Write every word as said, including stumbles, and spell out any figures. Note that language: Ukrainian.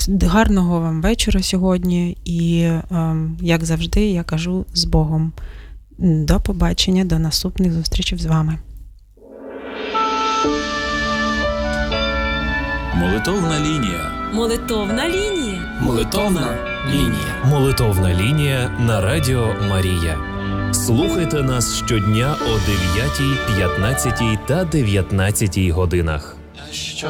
гарного вам вечора сьогодні і, як завжди, я кажу з Богом. До побачення, до наступних зустрічей з вами. Молитовна лінія. Молитовна лінія. Молитовна лінія. Молитовна лінія на Радіо Марія. Слухайте нас щодня о дев'ятій, п'ятнадцятій та дев'ятнадцятій годинах.